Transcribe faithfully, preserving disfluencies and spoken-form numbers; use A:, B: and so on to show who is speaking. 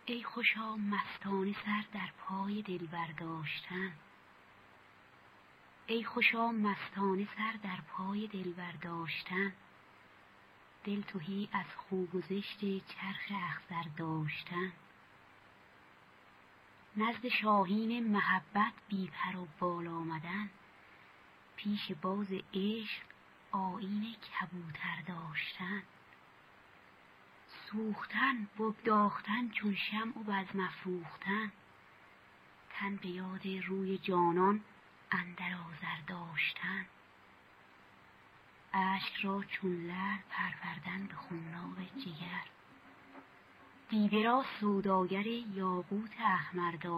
A: ای خوشا مستانه سر در پای دلبر داشتن، ای خوشا مستانه سر در پای دلبر داشتن، دل تهی از خوب و زشت چرخ اخضر داشتن. نزد شاهین محبت بی پر و بال آمدن، پیش باز عشق آیین کبوتر داشتن. سوختن بگداختن چون شمع و بزم افروختن، تن به یاد روی جانان اندر آذر داشتن. اشک را چون لعل پروردن به خوناب جگر، دیده را سوداگر یاقوت احمر داشتن.